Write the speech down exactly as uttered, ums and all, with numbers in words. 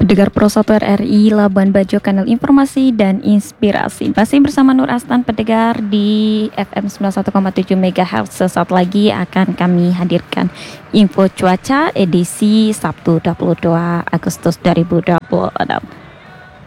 Pendengar Pro satu R R I Labuan Bajo, kanal informasi dan inspirasi. Masih bersama Nur Astan pendengar di F M sembilan puluh satu koma tujuh megahertz. Sesaat lagi akan kami hadirkan info cuaca edisi Sabtu dua puluh dua Agustus dua ribu dua puluh enam.